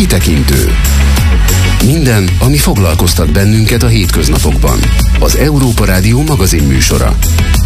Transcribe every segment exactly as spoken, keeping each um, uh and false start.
Kitekintő. Minden, ami foglalkoztat bennünket a hétköznapokban. Az Európa Rádió magazin műsora.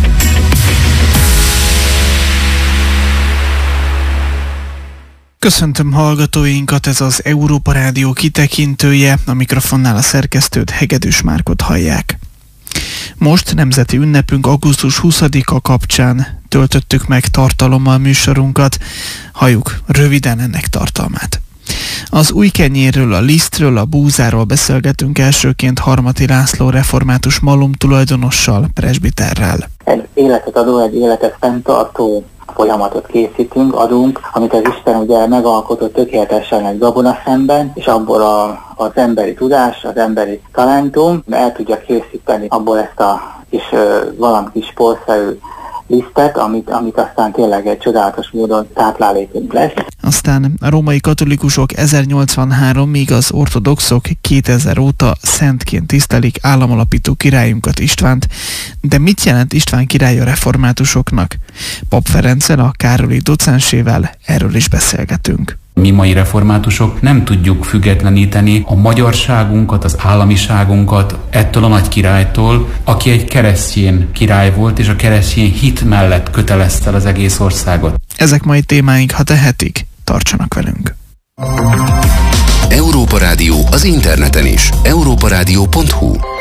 Köszöntöm hallgatóinkat, ez az Európa Rádió kitekintője, a mikrofonnál a szerkesztőt, Hegedűs Márkot hallják. Most nemzeti ünnepünk augusztus huszadika kapcsán töltöttük meg tartalommal műsorunkat, halljuk röviden ennek tartalmát. Az új kenyérről, a lisztről, a búzáról beszélgetünk elsőként Harmati László református malom tulajdonossal, presbiterrel. Egy életet adó, egy életet fenntartó folyamatot készítünk, adunk, amit az Isten ugye megalkotott tökéletesen egy gabonaszemben, és abból a, az emberi tudás, az emberi talentum el tudja készíteni abból ezt a kis, valami kis porszerű lisztet, amit, amit aztán tényleg egy csodálatos módon táplálékunk lesz. Aztán a római katolikusok ezernyolcvanhárom, míg az ortodoxok kétezer óta szentként tisztelik államalapító királyunkat, Istvánt. De mit jelent István király a reformátusoknak? Pap Ferenccel, a Károli docensével erről is beszélgetünk. Mi mai reformátusok nem tudjuk függetleníteni a magyarságunkat, az államiságunkat ettől a nagy királytól, aki egy keresztény király volt, és a keresztény hit mellett kötelezte az egész országot. Ezek mai témáink, ha tehetik, tartsanak velünk. Európa Rádió az interneten is. európa rádió pont hu